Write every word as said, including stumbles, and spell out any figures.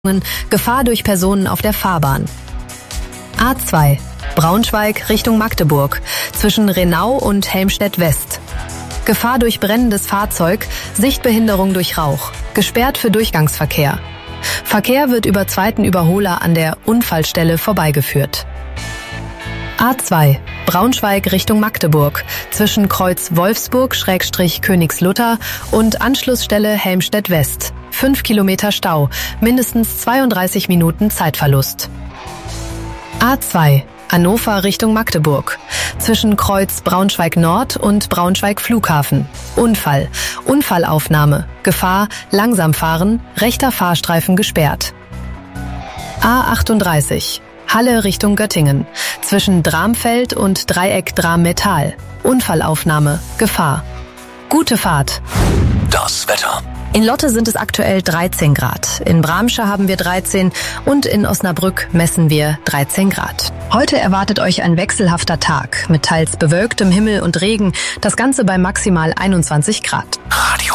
Gefahr durch Personen auf der Fahrbahn. A zwei. Braunschweig Richtung Magdeburg, zwischen Renau und Helmstedt West. Gefahr durch brennendes Fahrzeug, Sichtbehinderung durch Rauch, gesperrt für Durchgangsverkehr. Verkehr wird über zweiten Überholer an der Unfallstelle vorbeigeführt. A zwei. Braunschweig Richtung Magdeburg, zwischen Kreuz Wolfsburg-Königslutter und Anschlussstelle Helmstedt West. fünf Kilometer Stau, mindestens zweiunddreißig Minuten Zeitverlust. A zwei. Hannover Richtung Magdeburg, zwischen Kreuz Braunschweig Nord und Braunschweig Flughafen. Unfall, Unfallaufnahme, Gefahr, langsam fahren, rechter Fahrstreifen gesperrt. A achtunddreißig. Halle Richtung Göttingen, zwischen Dramfeld und Dreieck Dram-Metall. Unfallaufnahme, Gefahr. Gute Fahrt. Das Wetter. In Lotte sind es aktuell dreizehn Grad, in Bramsche haben wir dreizehn und in Osnabrück messen wir dreizehn Grad. Heute erwartet euch ein wechselhafter Tag mit teils bewölktem Himmel und Regen, das Ganze bei maximal einundzwanzig Grad. Radio